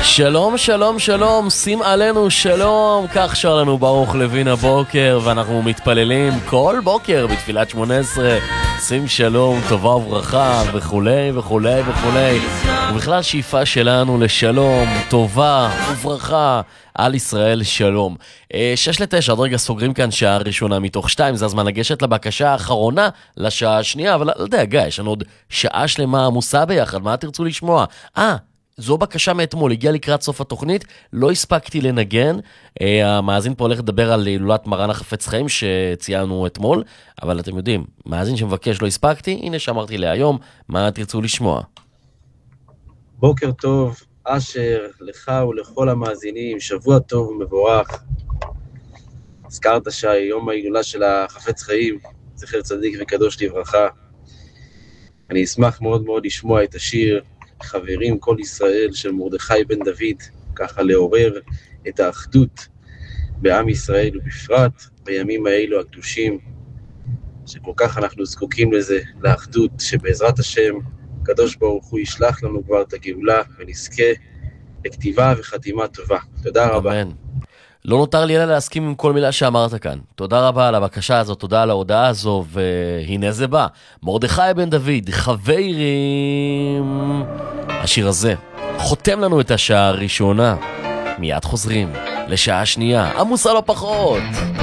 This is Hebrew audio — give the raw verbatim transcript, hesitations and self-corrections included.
שלום, שלום, שלום, שים עלינו שלום, כך שר לנו ברוך לוין הבוקר, ואנחנו מתפללים כל בוקר בתפילת שמונה עשרה, שים שלום, טובה וברכה, וכולי וכולי וכולי, ובכלל שאיפה שלנו לשלום, טובה וברכה, על ישראל שלום. שש לתשע, עד רגע סוגרים כאן שעה ראשונה מתוך שתיים, זה הזמן לגשת לבקשה האחרונה לשעה השנייה, אבל לא יודע, גיא, יש לנו עוד שעה שלמה עמוסה ביחד, מה תרצו לשמוע? אה, זו בקשה מאתמול, הגיעה לקראת סוף התוכנית, לא הספקתי לנגן, המאזין פה הולך לדבר על הילולת מרן החפץ חיים שציינו אתמול, אבל אתם יודעים, מאזין שמבקש לא הספקתי, הנה שאמרתי להיום, מה תרצו לשמוע? בוקר טוב, אשר, לך ולכל המאזינים, שבוע טוב ומבורך. הזכרת שהיום ההילולה של החפץ חיים, זכר צדיק וקדוש לברכה. אני אשמח מאוד מאוד לשמוע את השיר חברים כל ישראל של מרדכי בן דוד, ככה לעורר את האחדות בעם ישראל ובפרט בימים האלו הקדושים, שכל כך אנחנו זקוקים לזה, לאחדות, שבעזרת השם הקדוש ברוך הוא ישלח לנו כבר את הגאולה ונזכה לכתיבה וחתימה טובה. תודה רבה. אמן. לא נותר לי אלא להסכים עם כל מילה שאמרת כאן. תודה רבה על הבקשה הזאת, תודה על ההודעה הזו, והנה זה בא. מרדכי בן דוד, חברים. השיר הזה חותם לנו את השעה הראשונה. מיד חוזרים לשעה שנייה, עמוסה לא פחות.